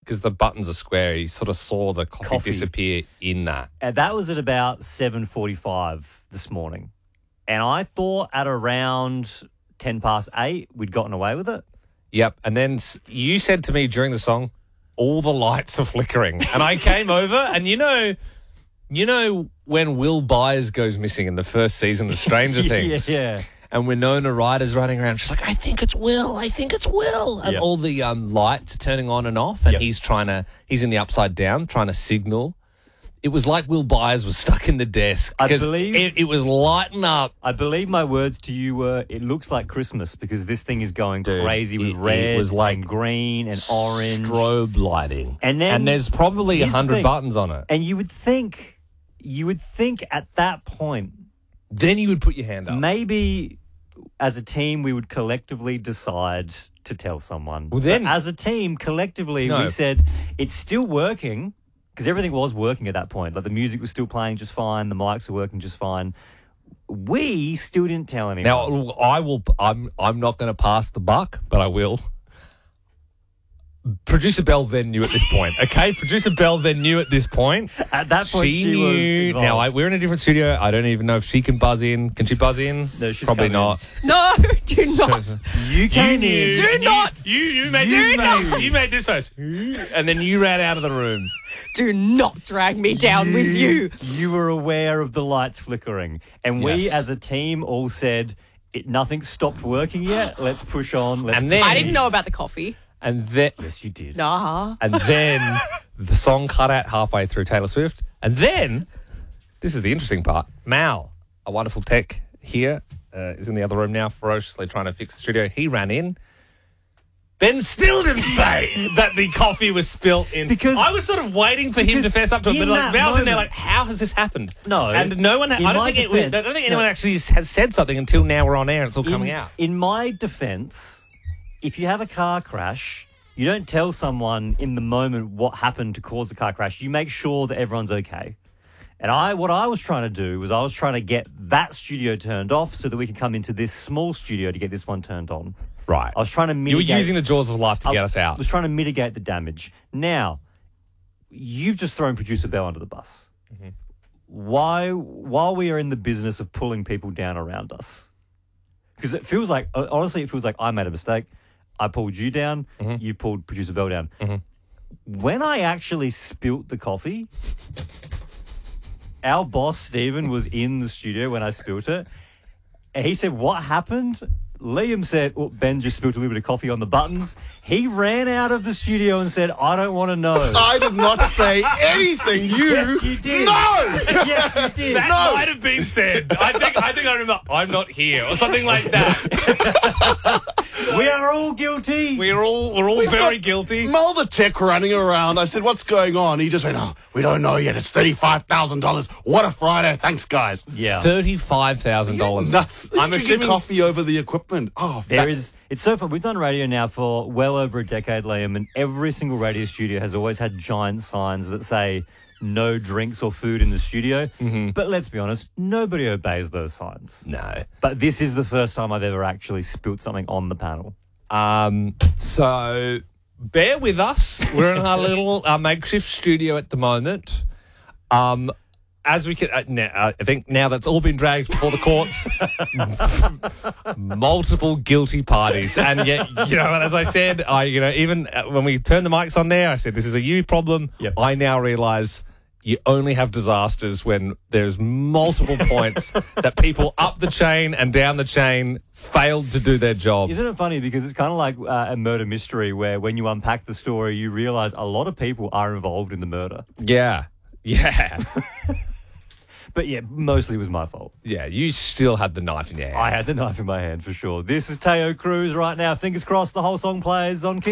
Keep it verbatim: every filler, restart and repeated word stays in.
because the buttons are square, he sort of saw the coffee, Coffee. disappear in that. And that was at about seven forty-five this morning. And I thought at around ten past eight, we'd gotten away with it. Yep. And then s- you said to me during the song, all the lights are flickering. And I came over and you know, you know when Will Byers goes missing in the first season of Stranger Things? Yeah. And Winona Ryder's running around. She's like, I think it's Will. I think it's Will. And Yep. all the um, lights are turning on and off. And Yep. he's trying to, he's in the upside down, trying to signal. It was like Will Byers was stuck in the desk. I 'cause believe- it, it was lighting up. I believe my words to you were, it looks like Christmas because this thing is going Dude, crazy with it- it red was like and green and orange. Strobe lighting. And then- and there's probably a here's the hundred thing. buttons on it. And you would think, you would think at that point, Then you would put your hand up. maybe as a team we would collectively decide to tell someone. Well, then- But as a team, collectively, No. we said it's still working because everything was working at that point. Like the music was still playing just fine, the mics were working just fine. We still didn't tell anyone. Now I will. I'm. I'm not going to pass the buck, but I will. Producer Bell then knew at this point. Okay, Producer Bell then knew at this point. At that point, she, knew. was involved. Now I, we're in a different studio. I don't even know if she can buzz in. Can she buzz in? No, she's probably coming not. No, do not. you came You in. knew. Do and you- not. You you made Do this not. face. You made this face. And then you ran out of the room. Do not drag me down with you. You were aware of the lights flickering. And we, Yes. as a team, all said, it, nothing stopped working yet. Let's push on. Let's And then I didn't know about the coffee. And then Yes, you did. Nah. and then the song cut out halfway through Taylor Swift. And then this is the interesting part. Mal, a wonderful tech here, uh, is in the other room now, ferociously trying to fix the studio. He ran in. Ben still didn't say that the coffee was spilt in. Because- I was sort of waiting for him to because fess up to it, in but like that Mal's in there moment- like, how has this happened? No. and no one. In I don't my think it, I defense- don't think anyone no. actually has said something until now. We're on air and it's all coming in, out. In my defense, if you have a car crash, you don't tell someone in the moment what happened to cause the car crash. You make sure that everyone's okay. And I, what I was trying to do was I was trying to get that studio turned off so that we could come into this small studio to get this one turned on. Right. I was trying to You were mitigate. using the jaws of life to I get us out. was trying to mitigate the damage. Now, you've just thrown Producer Bell under the bus. Mm-hmm. Why, while we are in the business of pulling people down around us, because it feels like, honestly, it feels like I made a mistake. I pulled you down. Mm-hmm. You pulled Producer Bell down. When I actually spilt the coffee, our boss, Stephen, was in the studio when I spilt it. And he said, what happened? Liam said, oh, Ben just spilled a little bit of coffee on the buttons. He ran out of the studio and said, I don't want to know. I did not say anything. You, Yes, you did. No. Yes, you did. That No. might have been said. I think I think I remember. I'm not here or something like that. We are all guilty. We're all we're all very guilty. Mel the tech running around. I said, "What's going on?" He just went, "Oh, we don't know yet. It's thirty-five thousand dollars. What a Friday! Thanks, guys." yeah. Thirty-five thousand dollars. Nuts. I'm Drinking assuming coffee over the equipment. Oh, There that- is. It's so fun. We've done radio now for well over a decade, Liam, and every single radio studio has always had giant signs that say no drinks or food in the studio. Mm-hmm. But let's be honest, nobody obeys those signs. no. But this is the first time I've ever actually spilt something on the panel. Um. So bear with us. We're in our little uh, makeshift studio at the moment. Um. As we can, uh, now, uh, I think now that's all been dragged before the courts. Multiple guilty parties, and yet, you know, and as I said, I, you know, even uh, when we turned the mics on there, I said this is a you problem. Yep. I now realise you only have disasters when there's multiple points that people up the chain and down the chain failed to do their job. Isn't it funny? Because it's kind of like uh, a murder mystery where when you unpack the story, you realize a lot of people are involved in the murder. Yeah, yeah, But yeah, mostly it was my fault. yeah. You still had the knife in your hand. I had the knife in my hand for sure. This is Teo Cruz right now. Fingers crossed the whole song plays on Kiss.